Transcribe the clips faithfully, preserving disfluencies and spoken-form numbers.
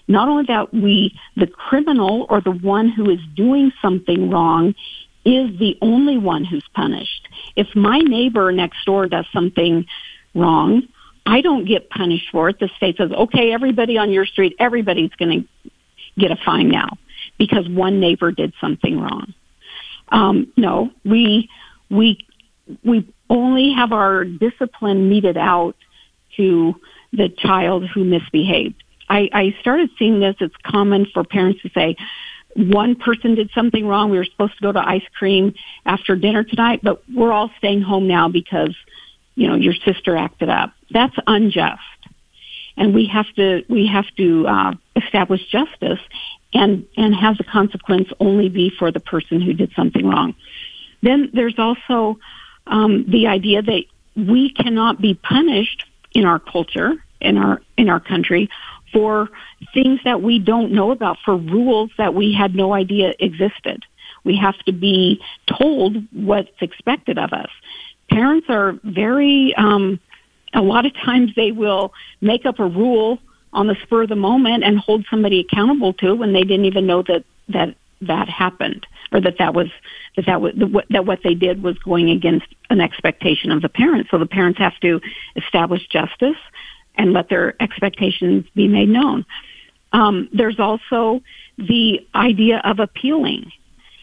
Not only that, we, the criminal or the one who is doing something wrong is the only one who's punished. If my neighbor next door does something wrong, I don't get punished for it. The state says, okay, everybody on your street, everybody's going to get a fine now because one neighbor did something wrong. Um, no, we, we, we only have our discipline meted out to the child who misbehaved. I, I started seeing this. It's common for parents to say, one person did something wrong. We were supposed to go to ice cream after dinner tonight, but we're all staying home now because, you know, your sister acted up. That's unjust. And we have to, we have to, uh, establish justice and, and have the consequence only be for the person who did something wrong. Then there's also, um, the idea that we cannot be punished in our culture, in our, in our country, for things that we don't know about, for rules that we had no idea existed. We have to be told what's expected of us. Parents are very, um, a lot of times they will make up a rule on the spur of the moment and hold somebody accountable to it when they didn't even know that, that, that happened, or that that was, that that was, that what they did was going against an expectation of the parents. So the parents have to establish justice and let their expectations be made known. Um, there's also the idea of appealing.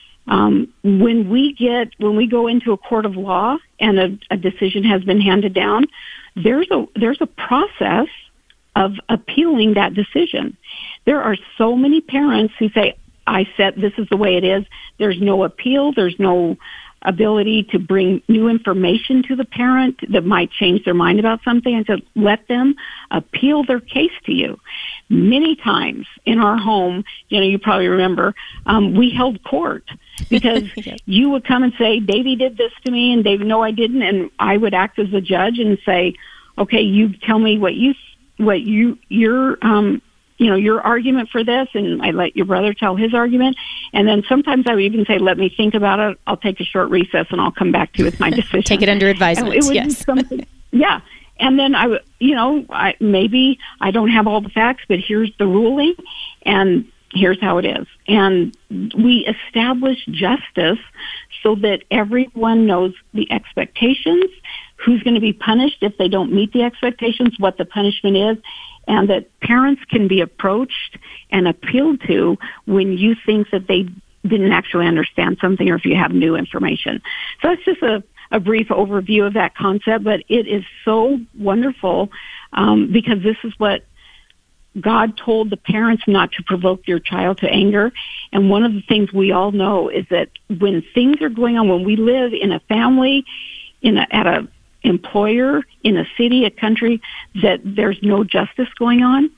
Um, when we get, when we go into a court of law and a, a decision has been handed down, there's a, there's a process of appealing that decision. There are so many parents who say, I said this is the way it is. There's no appeal. There's no ability to bring new information to the parent that might change their mind about something, and to let them appeal their case to you. Many times in our home, you know, you probably remember, um, we held court because yes. You would come and say, Davy did this to me, and Davy, no, I didn't. And I would act as a judge and say, okay, you tell me what you, what you, your, um, you know, your argument for this, and I let your brother tell his argument. And then sometimes I would even say, let me think about it. I'll take a short recess and I'll come back to you with my decision. Take it under advisement. It would yes. be something, yeah. And then I would, you know, I, maybe I don't have all the facts, but here's the ruling and here's how it is. And we establish justice so that everyone knows the expectations, who's going to be punished if they don't meet the expectations, what the punishment is, and that parents can be approached and appealed to when you think that they didn't actually understand something or if you have new information. So it's just a, a brief overview of that concept, but it is so wonderful um, because this is what God told the parents, not to provoke your child to anger. And one of the things we all know is that when things are going on, when we live in a family, in a, at a employer, in a city, a country, that there's no justice going on,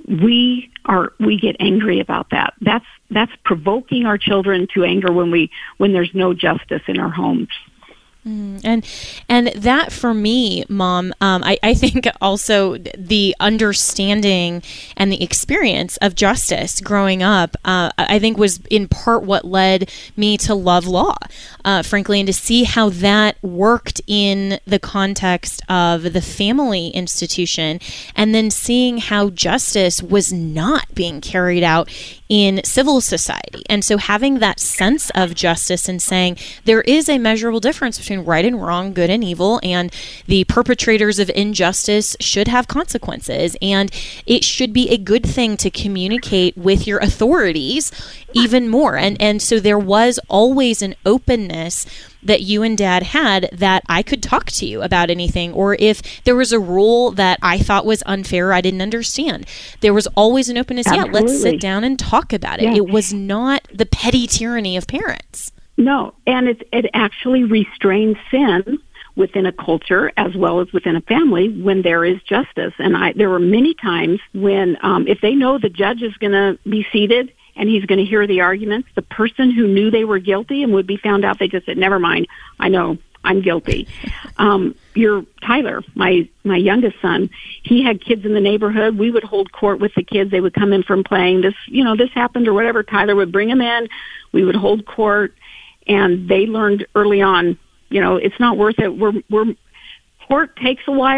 we are, we get angry about that. That's, that's provoking our children to anger when we, when there's no justice in our homes. Mm, and and that for me, Mom, um, I, I think also the understanding and the experience of justice growing up, uh, I think was in part what led me to love law, uh, frankly, and to see how that worked in the context of the family institution, and then seeing how justice was not being carried out in civil society. And so having that sense of justice and saying there is a measurable difference between right and wrong, good and evil, and the perpetrators of injustice should have consequences. And it should be a good thing to communicate with your authorities even more. And, and so there was always an openness that you and Dad had, that I could talk to you about anything, or if there was a rule that I thought was unfair, I didn't understand. There was always an openness. Absolutely. Yeah, let's sit down and talk about it. Yeah. It was not the petty tyranny of parents. No, and it, it actually restrains sin within a culture as well as within a family when there is justice. And I, there were many times when, um, if they know the judge is going to be seated and he's going to hear the arguments, the person who knew they were guilty and would be found out, they just said, never mind, I know, I'm guilty. Um, your Tyler, my, my youngest son, he had kids in the neighborhood. We would hold court with the kids. They would come in from playing. This, you know, this happened or whatever. Tyler would bring them in. We would hold court, and they learned early on, you know, it's not worth it. We're, we're, court takes a while,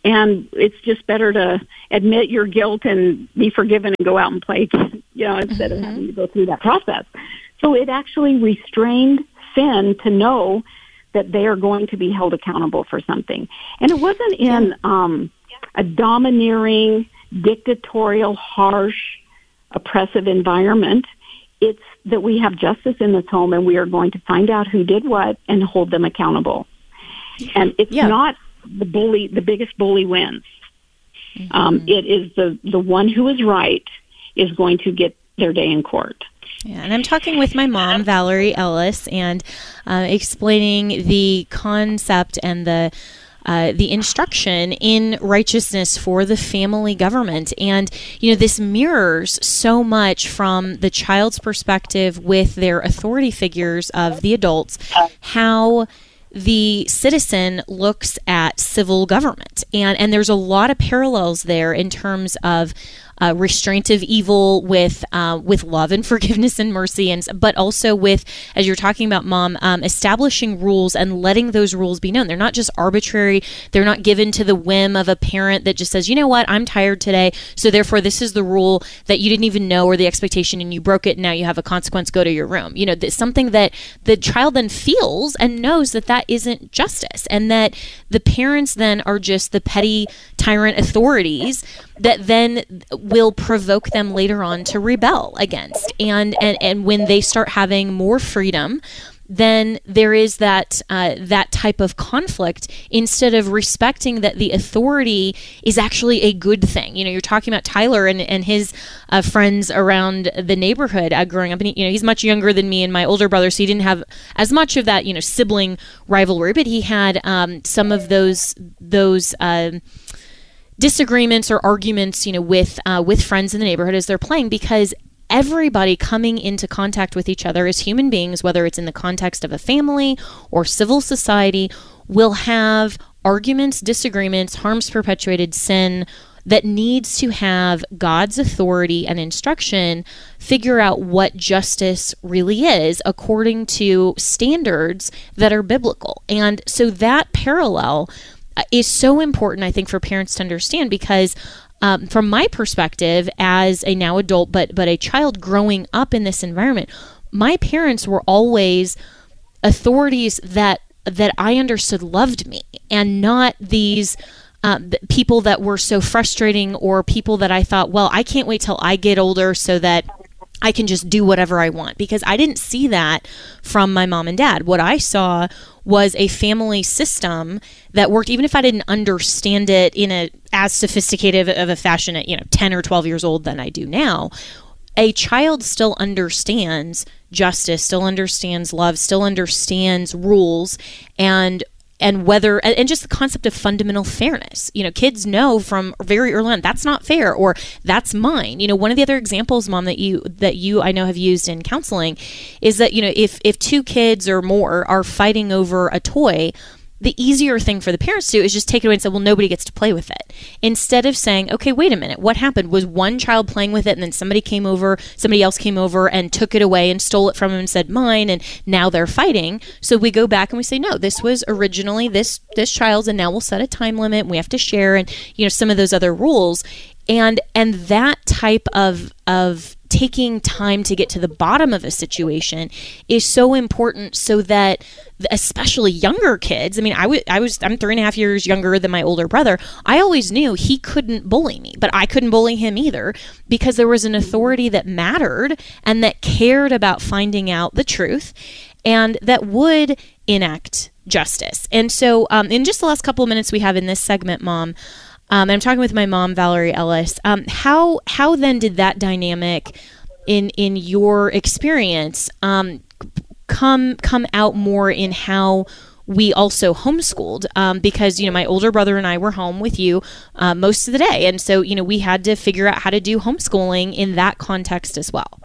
and it's just better to admit your guilt and be forgiven and go out and play, you know, instead mm-hmm. of having to go through that process. So it actually restrained sin to know that they are going to be held accountable for something. And it wasn't in um, a domineering, dictatorial, harsh, oppressive environment. It's that we have justice in this home, and we are going to find out who did what and hold them accountable. And it's yeah. not the bully, the biggest bully wins. Mm-hmm. Um, it is the, the one who is right is going to get their day in court. Yeah, and I'm talking with my mom, Valerie Ellis, and uh, explaining the concept and the uh, the instruction in righteousness for the family government. And, you know, this mirrors so much from the child's perspective with their authority figures of the adults, how the citizen looks at civil government. And, and there's a lot of parallels there in terms of Uh, restraint of evil with uh, with love and forgiveness and mercy, and but also with, as you're talking about, Mom, um, establishing rules and letting those rules be known. They're not just arbitrary. They're not given to the whim of a parent that just says, you know what, I'm tired today, so therefore this is the rule that you didn't even know or the expectation, and you broke it, and now you have a consequence, go to your room. You know, th- something that the child then feels and knows that that isn't justice, and that the parents then are just the petty tyrant authorities that then will provoke them later on to rebel against. And and, and when they start having more freedom, then there is that uh, that type of conflict instead of respecting that the authority is actually a good thing. You know, you're talking about Tyler and, and his uh, friends around the neighborhood uh, growing up. And, he, you know, he's much younger than me and my older brother, so he didn't have as much of that, you know, sibling rivalry, but he had um, some of those, those, uh, disagreements or arguments, you know, with uh, with friends in the neighborhood as they're playing, because everybody coming into contact with each other as human beings, whether it's in the context of a family or civil society, will have arguments, disagreements, harms perpetuated, sin that needs to have God's authority and instruction figure out what justice really is according to standards that are biblical. And so that parallel is so important, I think, for parents to understand, because um, from my perspective as a now adult, but but a child growing up in this environment, my parents were always authorities that that I understood loved me, and not these um, people that were so frustrating, or people that I thought, well, I can't wait till I get older so that I can just do whatever I want, because I didn't see that from my mom and dad. What I saw was a family system that worked, even if I didn't understand it in a as sophisticated of a fashion at, you know, ten or twelve years old than I do now. A child still understands justice, still understands love, still understands rules, and and whether, and just the concept of fundamental fairness. You know, kids know from very early on, that's not fair, or that's mine. You know, one of the other examples, Mom, that you, that you, I know, have used in counseling is that, you know, if, if two kids or more are fighting over a toy, the easier thing for the parents to do is just take it away and say, well, nobody gets to play with it. Instead of saying, okay, wait a minute, what happened? Was one child playing with it, and then somebody came over, somebody else came over and took it away and stole it from him and said, mine, and now they're fighting. So we go back and we say, no, this was originally this this child's, and now we'll set a time limit, and we have to share, and, you know, some of those other rules. And and that type of of taking time to get to the bottom of a situation is so important, so that especially younger kids, I mean, I, w- I was, I'm three and a half years younger than my older brother. I always knew he couldn't bully me, but I couldn't bully him either, because there was an authority that mattered and that cared about finding out the truth and that would enact justice. And so um, in just the last couple of minutes we have in this segment, Mom, Um, I'm talking with my mom, Valerie Ellis. Um, how how then did that dynamic, in in your experience, um, come come out more in how we also homeschooled? Um, because, you know, my older brother and I were home with you uh, most of the day, and so, you know, we had to figure out how to do homeschooling in that context as well.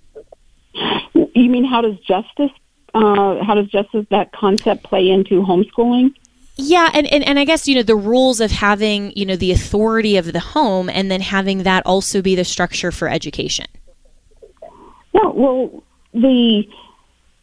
You mean how does justice uh, how does justice, that concept, play into homeschooling? Yeah, and, and, and I guess, you know, the rules of having, you know, the authority of the home, and then having that also be the structure for education. Yeah, well, the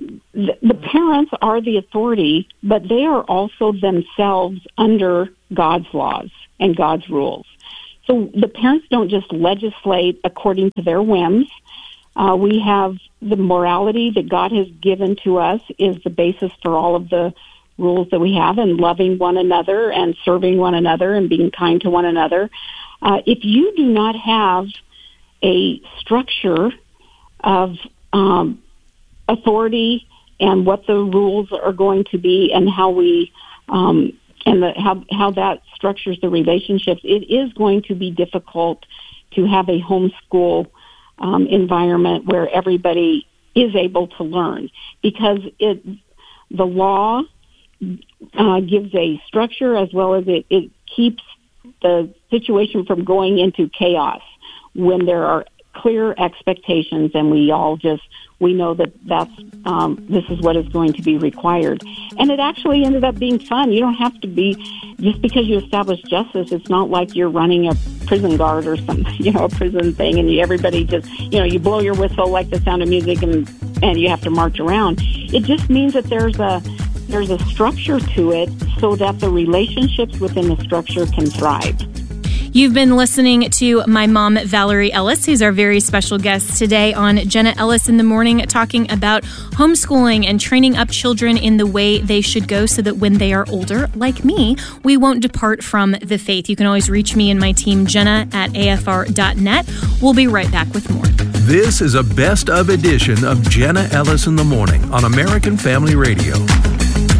the, the parents are the authority, but they are also themselves under God's laws and God's rules. So the parents don't just legislate according to their whims. Uh, we have the morality that God has given to us is the basis for all of the rules that we have, and loving one another and serving one another and being kind to one another. Uh, if you do not have a structure of um, authority and what the rules are going to be and how we um, and the, how how that structures the relationships, it is going to be difficult to have a homeschool um, environment where everybody is able to learn, because it the law uh, gives a structure as well as it, it keeps the situation from going into chaos when there are clear expectations and we all just we know that that's um, this is what is going to be required. And it actually ended up being fun. You don't have to be, just because you establish justice, it's not like you're running a prison guard or some, you know, a prison thing and you, everybody just, you know, you blow your whistle like The Sound of Music and, and you have to march around. It just means that there's a, there's a structure to it so that the relationships within the structure can thrive. You've been listening to my mom, Valerie Ellis, who's our very special guest today on Jenna Ellis in the Morning, talking about homeschooling and training up children in the way they should go so that when they are older, like me, we won't depart from the faith. You can always reach me and my team, Jenna at A F R dot net. We'll be right back with more. This is a best of edition of Jenna Ellis in the Morning on American Family Radio.